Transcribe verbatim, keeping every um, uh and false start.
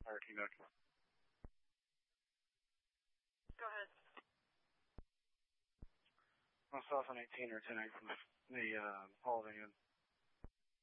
thirteen okay. Go ahead. Myself on eighteen or ten eight from the uh, Holiday Inn.